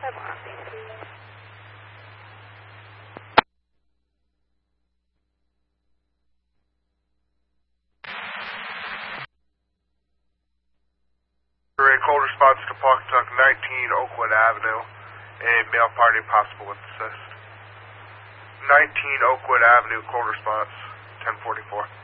Cold response to Pawcatuck 19 Oakwood Avenue. A male party possible with assist. 19 Oakwood Avenue, cold response, 1044.